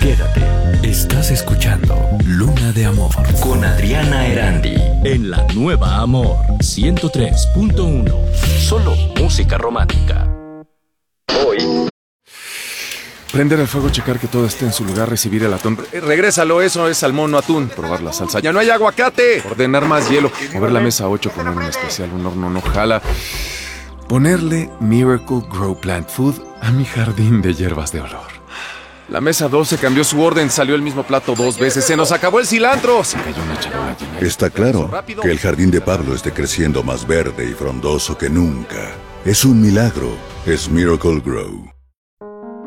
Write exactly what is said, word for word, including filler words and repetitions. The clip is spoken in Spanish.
Quédate. Estás escuchando Luna de Amor con Adriana Erandi en la nueva Amor ciento tres punto uno. Solo música romántica. Hoy. Prender el fuego, checar que todo esté en su lugar, recibir el atún. Eh, regrésalo, eso es salmón, no atún. Probar la salsa. ¡Ya no hay aguacate! Ordenar más hielo. Mover la mesa ocho, poner un especial, un horno no jala. Ponerle Miracle Grow Plant Food a mi jardín de hierbas de olor. La mesa doce cambió su orden, salió el mismo plato dos veces. ¡Se nos acabó el cilantro! Se cayó una charola llena. Está claro que el jardín de Pablo esté creciendo más verde y frondoso que nunca. Es un milagro. Es Miracle Grow.